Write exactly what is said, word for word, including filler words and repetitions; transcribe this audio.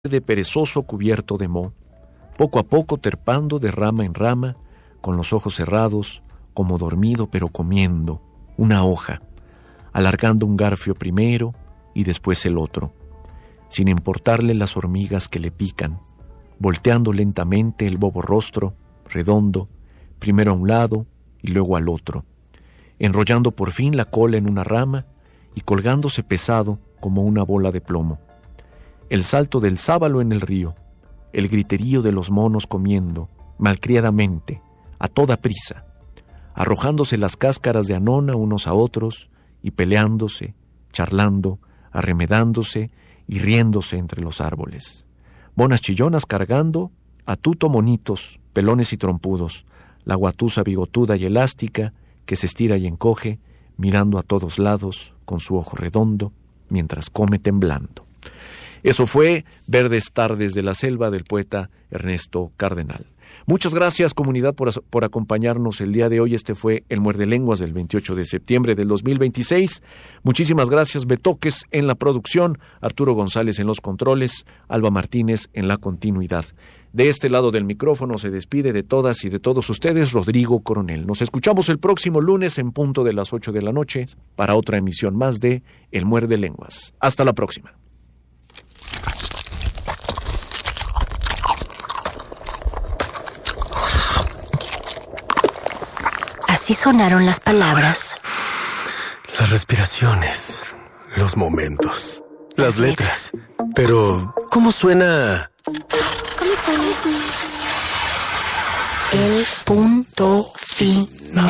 de perezoso cubierto de moho, poco a poco trepando de rama en rama, con los ojos cerrados, como dormido pero comiendo, una hoja, alargando un garfio primero y después el otro, sin importarle las hormigas que le pican, volteando lentamente el bobo rostro, redondo, primero a un lado y luego al otro, enrollando por fin la cola en una rama y colgándose pesado como una bola de plomo. El salto del sábalo en el río, el griterío de los monos comiendo, malcriadamente, a toda prisa, arrojándose las cáscaras de anona unos a otros y peleándose, charlando, arremedándose y riéndose entre los árboles. Monas chillonas cargando a tuto monitos, pelones y trompudos, la guatusa bigotuda y elástica que se estira y encoge, mirando a todos lados con su ojo redondo, mientras come temblando. Eso fue Verdes Tardes de la Selva del poeta Ernesto Cardenal. Muchas gracias, comunidad, por, por acompañarnos el día de hoy. Este fue el Muerde Lenguas del veintiocho de septiembre del dos mil veintiséis. Muchísimas gracias, Betoques en la producción, Arturo González en los controles, Alba Martínez en la continuidad. De este lado del micrófono se despide de todas y de todos ustedes Rodrigo Coronel. Nos escuchamos el próximo lunes en punto de las ocho de la noche para otra emisión más de El Muerde Lenguas. Hasta la próxima. Así sonaron las palabras. Las respiraciones, los momentos, las letras. Pero, ¿cómo suena? ¿Cómo suena? El punto final.